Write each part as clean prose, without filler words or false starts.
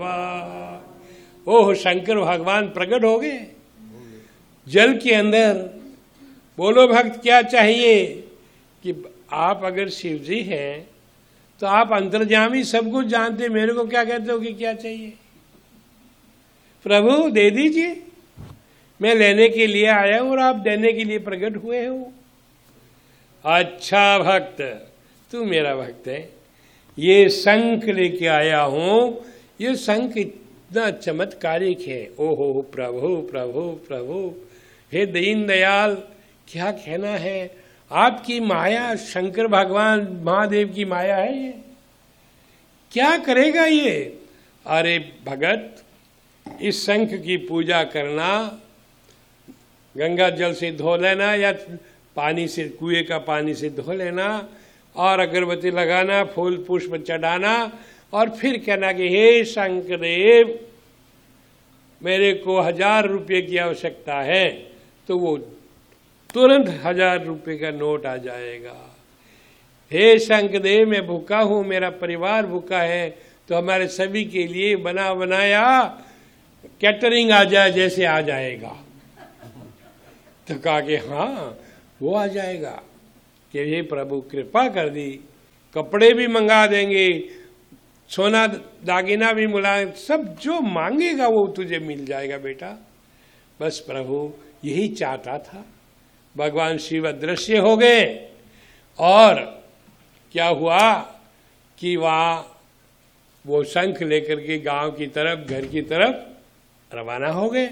ओह, शंकर भगवान प्रकट हो गए जल के अंदर। बोलो भक्त, क्या चाहिए कि आप अगर शिव जी हैं तो आप अंतर्यामी सब कुछ जानते, मेरे को क्या कहते हो कि क्या चाहिए? प्रभु दे दीजिए, मैं लेने के लिए आया हूं और आप देने के लिए प्रकट हुए हो। अच्छा भक्त, तू मेरा भक्त है, ये शंख लेके आया हूं। ये शंख इतना चमत्कारिक है। ओहो प्रभु प्रभु प्रभु, हे दीन दयाल, क्या कहना है? आपकी माया, शंकर भगवान महादेव की माया है ये। क्या करेगा ये? अरे भगत, इस शंख की पूजा करना, गंगा जल से धो लेना या पानी से, कुएं का पानी से धो लेना और अगरबत्ती लगाना, फूल पुष्प चढ़ाना और फिर कहना कि हे शंकरदेव, मेरे को 1000 रुपये की आवश्यकता है, तो वो तुरंत 1000 रुपये का नोट आ जाएगा। हे शंकरदेव, मैं भूखा हूं, मेरा परिवार भूखा है, तो हमारे सभी के लिए बना बनाया कैटरिंग आ जाए जैसे आ जाएगा। तो कहा कि हाँ वो आ जाएगा कि हे प्रभु कृपा कर दी, कपड़े भी मंगा देंगे, सोना दागिना भी मिला, सब जो मांगेगा वो तुझे मिल जाएगा बेटा। बस प्रभु यही चाहता था। भगवान शिव अदृश्य हो गए और क्या हुआ कि वहां वो शंख लेकर के गांव की तरफ, घर की तरफ रवाना हो गए।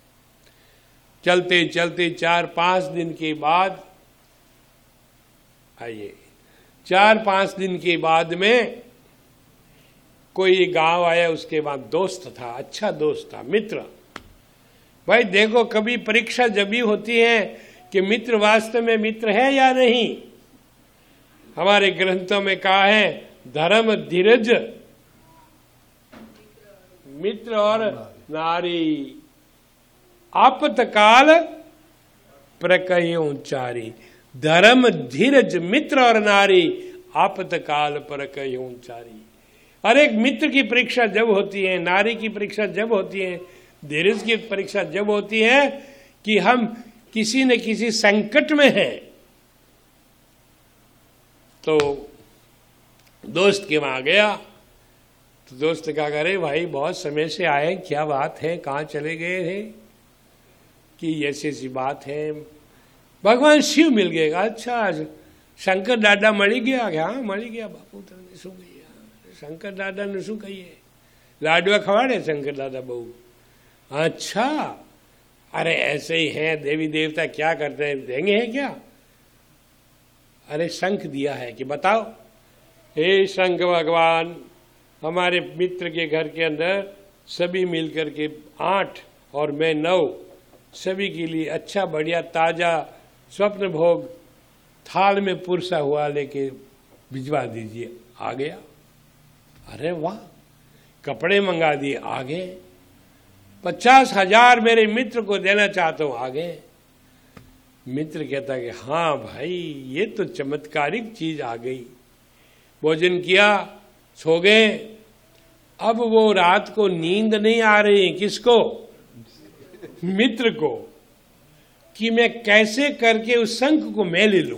चलते चलते 4-5 दिन के बाद, आइए 4-5 दिन के बाद में कोई गांव आया। उसके बाद दोस्त था, अच्छा दोस्त था, मित्र। भाई देखो, कभी परीक्षा जब भी होती है कि मित्र वास्तव में मित्र है या नहीं। हमारे ग्रंथों में कहा है, धर्म धीरज मित्र और नारी, आपतकाल प्रकयोचारी। धर्म धीरज मित्र और नारी, आपतकाल प्रकयोचारी। हर एक मित्र की परीक्षा जब होती है, नारी की परीक्षा जब होती है, धीरज की परीक्षा जब होती है कि हम किसी न किसी संकट में हैं। तो दोस्त के वहां गया तो दोस्त क्या करे, भाई बहुत समय से आए, क्या बात है, कहाँ चले गए थे? कि ऐसी ऐसी बात है, भगवान शिव मिल गए। अच्छा, शंकर दादा मળી ગયા? हाँ मળી ગયા बापू, तने શું કહીએ? शंकर दादा ने શું कहिए? लाडवा खवाड़े शंकर दादा बहू। अच्छा, अरे ऐसे ही हैं देवी देवता, क्या करते हैं, देंगे हैं क्या? अरे शंख दिया है कि बताओ। हे शंख भगवान, हमारे मित्र के घर के अंदर सभी मिलकर के 8 और मैं 9, सभी के लिए अच्छा बढ़िया ताजा स्वप्न भोग थाल में पुरसा हुआ लेके भिजवा दीजिए। आ गया। अरे वाह, कपड़े मंगा दिए, आ गए। 50,000 मेरे मित्र को देना चाहता हूं, आ गए। मित्र कहता कि हाँ भाई, ये तो चमत्कारिक चीज आ गई। भोजन किया, सो गए। अब वो रात को नींद नहीं आ रही, किसको? मित्र को, कि मैं कैसे करके उस शंख को मैं ले लूं।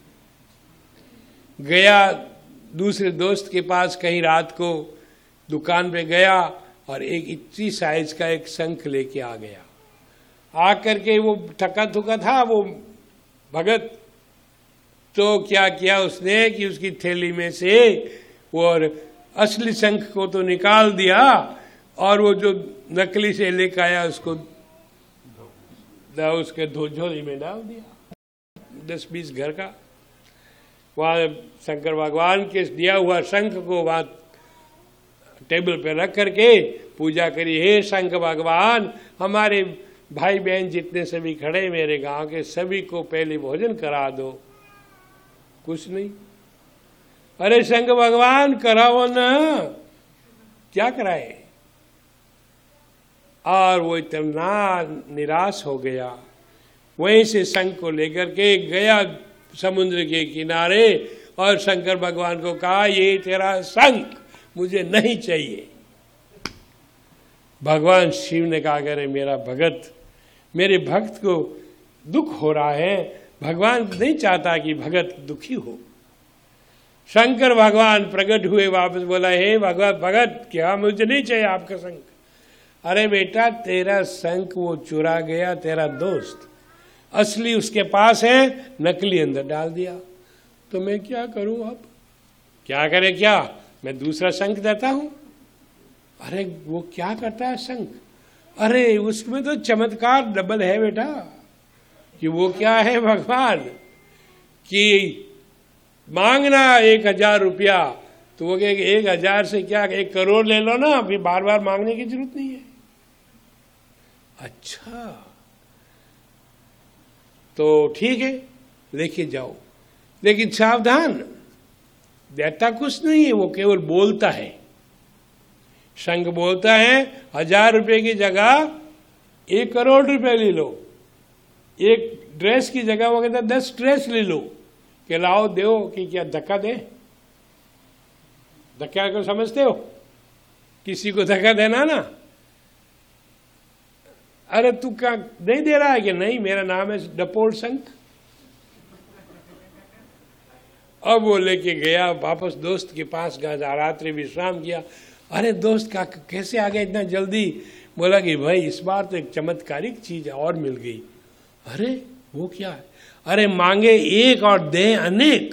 गया दूसरे दोस्त के पास, कहीं रात को दुकान पे गया और एक इतनी साइज का एक शंख लेके आ गया। आकर के वो थका थुका था वो भगत, तो क्या किया उसने कि उसकी थैली में से वो असली शंख को तो निकाल दिया और वो जो नकली से लेकर आया उसको उसके झोली में डाल दिया। 10-20 घर का वहां शंकर भगवान के दिया हुआ शंख को वहां टेबल पे रख करके पूजा करी। हे शंकर भगवान, हमारे भाई बहन जितने सभी खड़े मेरे गांव के, सभी को पहले भोजन करा दो। कुछ नहीं। अरे शंकर भगवान कराओ ना, क्या कराए? और वो इतना निराश हो गया। वहीं से शंख को लेकर के गया समुद्र के किनारे और शंकर भगवान को कहा, ये तेरा शंख मुझे नहीं चाहिए। भगवान शिव ने कहा अरे मेरा भगत, मेरे भक्त को दुख हो रहा है, भगवान नहीं चाहता कि भगत दुखी हो। शंकर भगवान प्रकट हुए, वापस बोला हे भगवत भगत, क्या मुझे नहीं चाहिए आपका शंख। अरे बेटा तेरा शंख वो चुरा गया तेरा दोस्त, असली उसके पास है, नकली अंदर डाल दिया। तो मैं क्या करूं अब? क्या करे क्या? मैं दूसरा शंख देता हूं। अरे वो क्या करता है शंख? अरे उसमें तो चमत्कार डबल है बेटा। कि वो क्या है भगवान, कि मांगना 1000 रुपया, तो वो कहे 1000 से क्या 1 करोड़ ले लो ना, फिर बार बार मांगने की जरूरत नहीं है। अच्छा तो ठीक है लेके जाओ, लेकिन सावधान, देता कुछ नहीं है, वो केवल बोलता है। शंख बोलता है 1000 रुपये की जगह 1 करोड़ रुपए ले लो, एक ड्रेस की जगह वो कहता 10 ड्रेस ले लो, कि लाओ दो, कि क्या धक्का दे? धक्का को समझते हो? किसी को धक्का देना ना। अरे तू क्या नहीं दे रहा है? कि नहीं, मेरा नाम है डपोल शंख। अब वो लेके गया वापस दोस्त के पास गया, रात्रि विश्राम किया। अरे दोस्त का कैसे आ गया इतना जल्दी? बोला कि भाई इस बार तो एक चमत्कारिक चीज और मिल गई। अरे वो क्या है? अरे मांगे एक और दे अनेक।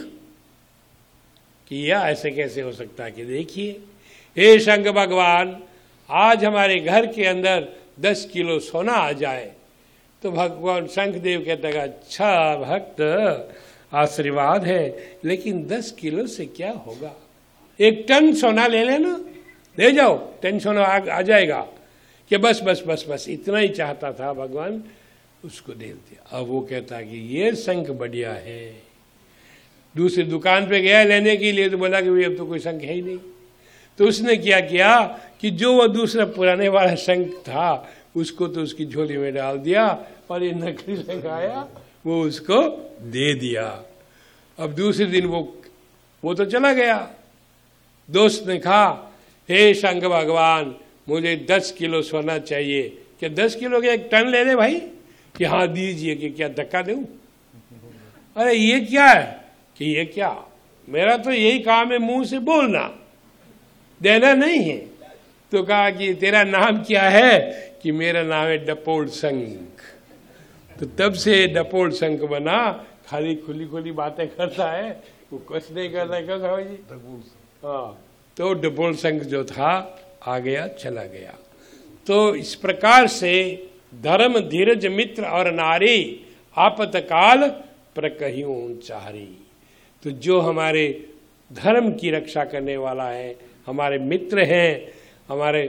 कि यह ऐसे कैसे हो सकता है? कि देखिए हे शंख भगवान, आज हमारे घर के अंदर 10 किलो सोना आ जाए। तो भगवान शंखदेव कहते हैं अच्छा भक्त, आशीर्वाद है, लेकिन 10 किलो से क्या होगा? 1 टन सोना ले लेना, ले जाओ, 10 सोना आ जाएगा। कि बस बस बस बस इतना ही चाहता था भगवान, उसको दे दिया। अब वो कहता कि ये शंख बढ़िया है। दूसरी दुकान पे गया लेने के लिए, तो बोला कि अब तो कोई शंख है ही नहीं। तो उसने क्या किया कि जो वो दूसरा पुराने वाला शंख था उसको तो उसकी झोली में डाल दिया, और ये नकली शंख आया वो उसको दे दिया। अब दूसरे दिन वो तो चला गया। दोस्त ने कहा हे शंख भगवान, मुझे 10 किलो सोना चाहिए। क्या 10 किलो के 1 टन ले ले भाई? कि हाँ दीजिए। कि क्या धक्का दूं? अरे ये क्या है? कि ये क्या, मेरा तो यही काम है मुंह से बोलना, देना नहीं है। तो कहा कि तेरा नाम क्या है? कि मेरा नाम है डपोल शंख। तो तब से डपोल शंख बना, खाली खुली खुली बातें करता है, वो कुछ नहीं करता। क्या था जी? हाँ, तो डपोल शंख जो था आ गया, चला गया। तो इस प्रकार से धर्म धीरज मित्र और नारी, आपतकाल प्रकहियों चारी। तो जो हमारे धर्म की रक्षा करने वाला है, हमारे मित्र हैं, हमारे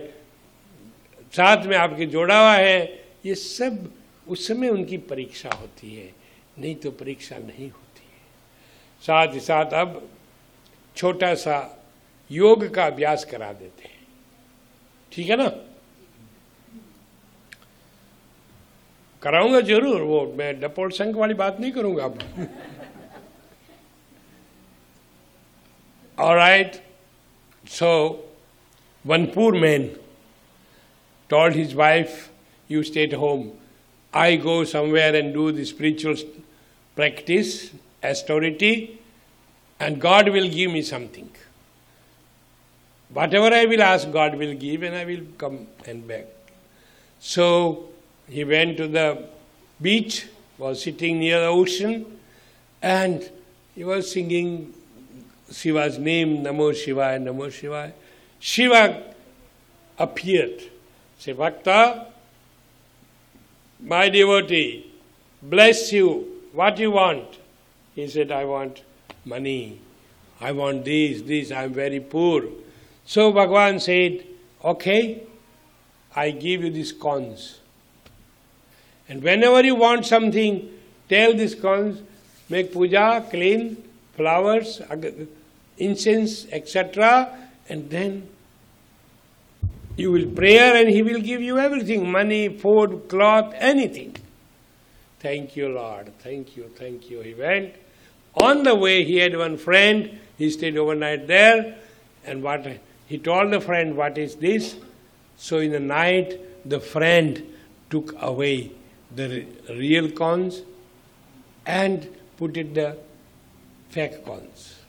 साथ में आपके जोड़ा हुआ है, ये सब उस समय उनकी परीक्षा होती है, नहीं तो परीक्षा नहीं होती है। साथ ही साथ अब छोटा सा योग का अभ्यास करा देते हैं, ठीक है ना? कराऊंगा जरूर, वो मैं डपोल शंख वाली बात नहीं करूंगा अब। Alright, so one poor man told his wife, you stay at home, I go somewhere and do the spiritual practice, austerity, and God will give me something. Whatever I will ask, God will give, and I will come and back. So he went to the beach, was sitting near the ocean, and he was singing Shiva's name, Namo Shivaya, Namo Shivaya. Shiva appeared. Say, Bhakta, my devotee, bless you. What you want? He said, I want money. I want this, I am very poor. So Bhagavan said, okay, I give you these coins. And whenever you want something, tell these coins, make puja, clean, flowers, incense, etc. And then you will pray and he will give you everything, money, food, cloth, anything. Thank you, Lord. Thank you, thank you. He went. On the way, he had one friend. He stayed overnight there. And he told the friend, what is this? So in the night, the friend took away the real corns and put it the fake corns.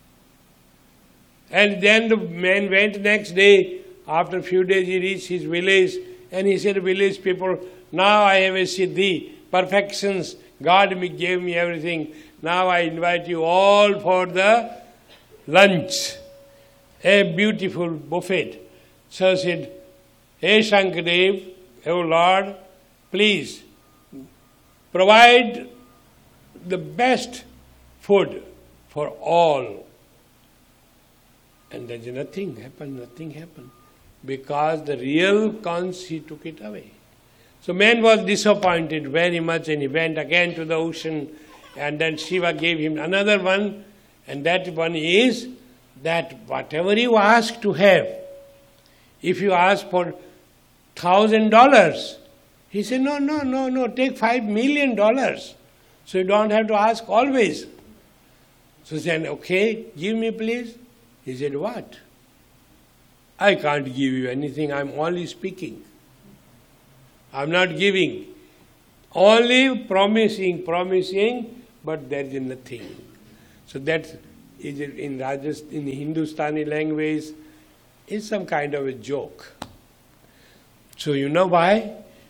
And then the man went next day. After a few days he reached his village and he said, village people, now I have a siddhi, perfections. God gave me everything. Now I invite you all for the lunch. A beautiful buffet. So said, Hey Shankadev, O Lord, please provide the best food for all. And there is nothing happened. Because the real cons, he took it away. So man was disappointed very much and he went again to the ocean and then Shiva gave him another one, and that one is that whatever you ask to have, if you ask for $1,000, he said, no, take $5 million. So you don't have to ask always. So he said, okay, give me please. He said, what? I can't give you anything, I'm only speaking. I'm not giving. Only promising, but there is nothing. So that is in Hindustani language, is some kind of a joke. So you know why?